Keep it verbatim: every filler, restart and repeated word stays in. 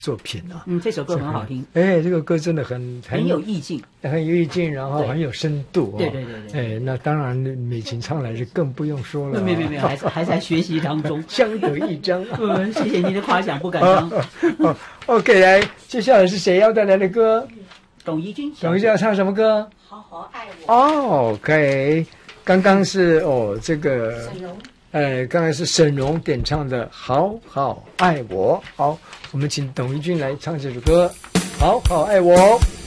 作品啊。 嗯，这首歌很好听。 哎，这个歌真的很很, 很有意境， 很有意境，然后很有深度、哦。 对对对对。 哎，那当然美琴唱来是更不用说了、哦。 没没没，还还在学习当中， 相得益彰。 嗯，谢谢您的夸奖，不敢当。 哦哦、OK， 来，接下来是谁要带来的歌？ 董怡君。 董怡君要唱什么歌？ 好好爱我。 哦 ，OK， 刚刚是哦这个。 沈荣。 哎，刚才是沈荣点唱的《好好爱我》。好，我们请董怡君来唱这首歌《好好爱我》。